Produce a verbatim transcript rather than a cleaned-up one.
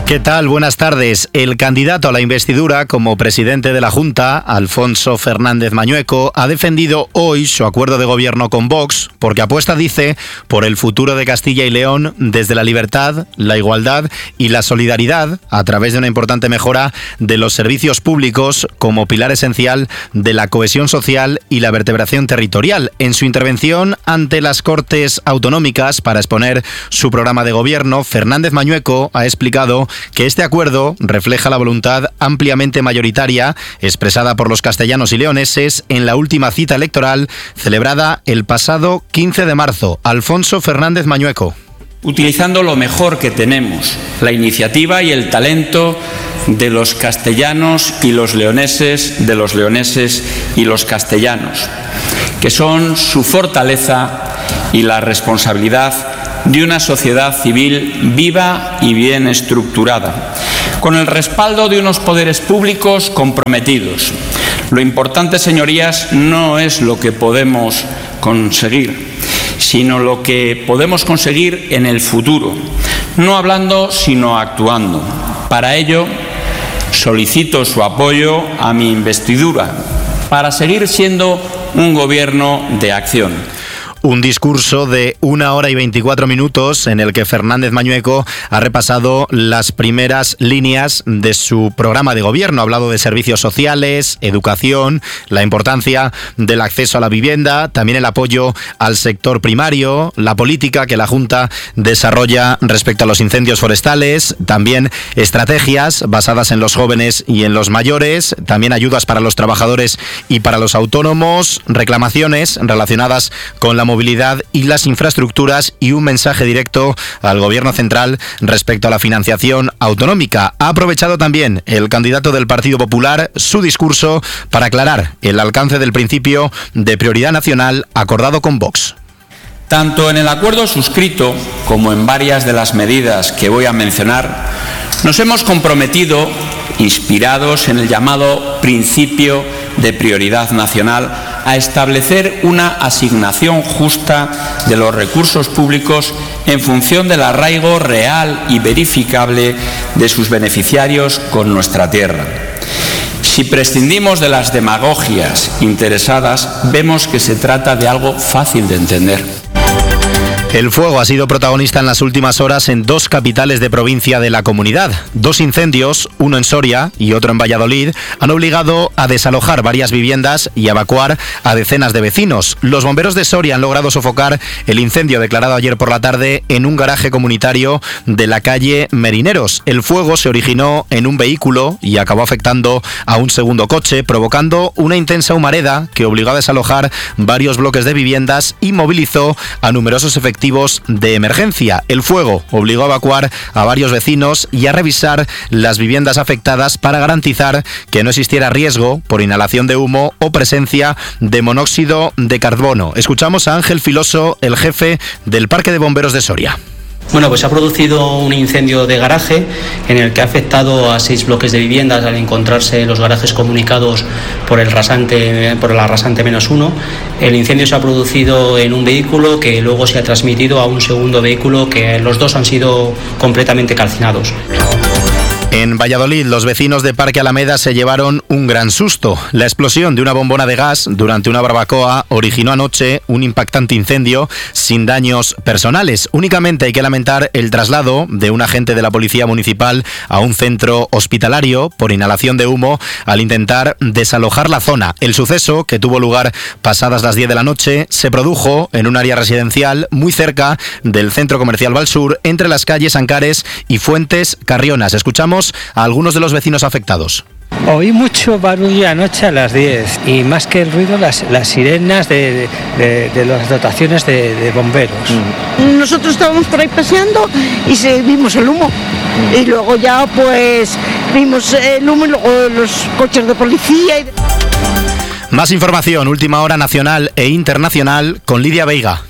¿Qué tal? Buenas tardes. El candidato a la investidura como presidente de la Junta, Alfonso Fernández Mañueco, ha defendido hoy su acuerdo de gobierno con Vox porque apuesta, dice, por el futuro de Castilla y León desde la libertad, la igualdad y la solidaridad a través de una importante mejora de los servicios públicos como pilar esencial de la cohesión social y la vertebración territorial. En su intervención ante las Cortes Autonómicas para exponer su programa de gobierno, Fernández Mañueco ha explicado que este acuerdo refleja la voluntad ampliamente mayoritaria expresada por los castellanos y leoneses en la última cita electoral celebrada el pasado quince de marzo. Alfonso Fernández Mañueco. Utilizando lo mejor que tenemos, la iniciativa y el talento de los castellanos y los leoneses, de los leoneses y los castellanos, que son su fortaleza y la responsabilidad de una sociedad civil viva y bien estructurada, con el respaldo de unos poderes públicos comprometidos. Lo importante, señorías, no es lo que podemos conseguir, sino lo que podemos conseguir en el futuro, no hablando, sino actuando. Para ello, solicito su apoyo a mi investidura, para seguir siendo un gobierno de acción. Un discurso de una hora y veinticuatro minutos en el que Fernández Mañueco ha repasado las primeras líneas de su programa de gobierno. Ha hablado de servicios sociales, educación, la importancia del acceso a la vivienda, también el apoyo al sector primario, la política que la Junta desarrolla respecto a los incendios forestales, también estrategias basadas en los jóvenes y en los mayores, también ayudas para los trabajadores y para los autónomos, reclamaciones relacionadas con la movilidad y las infraestructuras y un mensaje directo al Gobierno central respecto a la financiación autonómica. Ha aprovechado también el candidato del Partido Popular su discurso para aclarar el alcance del principio de prioridad nacional acordado con Vox. Tanto en el acuerdo suscrito como en varias de las medidas que voy a mencionar, nos hemos comprometido, inspirados en el llamado principio de prioridad nacional, a establecer una asignación justa de los recursos públicos en función del arraigo real y verificable de sus beneficiarios con nuestra tierra. Si prescindimos de las demagogias interesadas, vemos que se trata de algo fácil de entender. El fuego ha sido protagonista en las últimas horas en dos capitales de provincia de la comunidad. Dos incendios, uno en Soria y otro en Valladolid, han obligado a desalojar varias viviendas y a evacuar a decenas de vecinos. Los bomberos de Soria han logrado sofocar el incendio declarado ayer por la tarde en un garaje comunitario de la calle Merineros. El fuego se originó en un vehículo y acabó afectando a un segundo coche, provocando una intensa humareda que obligó a desalojar varios bloques de viviendas y movilizó a numerosos efectivos de emergencia. El fuego obligó a evacuar a varios vecinos y a revisar las viviendas afectadas para garantizar que no existiera riesgo por inhalación de humo o presencia de monóxido de carbono. Escuchamos a Ángel Filoso, el jefe del Parque de Bomberos de Soria. Bueno, pues se ha producido un incendio de garaje en el que ha afectado a seis bloques de viviendas al encontrarse los garajes comunicados por el rasante, por el rasante menos uno. El incendio se ha producido en un vehículo que luego se ha transmitido a un segundo vehículo, que los dos han sido completamente calcinados. En Valladolid, los vecinos de Parque Alameda se llevaron un gran susto. La explosión de una bombona de gas durante una barbacoa originó anoche un impactante incendio sin daños personales. Únicamente hay que lamentar el traslado de un agente de la Policía Municipal a un centro hospitalario por inhalación de humo al intentar desalojar la zona. El suceso, que tuvo lugar pasadas las diez de la noche, se produjo en un área residencial muy cerca del centro comercial Valsur, entre las calles Ancares y Fuentes Carrionas. Escuchamos a algunos de los vecinos afectados. Oí mucho barullo anoche a las diez y más que el ruido, las, las sirenas de, de, de las dotaciones de, de bomberos. Nosotros estábamos por ahí paseando y se, vimos el humo y luego ya pues vimos el humo y luego los coches de policía. Y... Más información, última hora nacional e internacional con Lidia Veiga.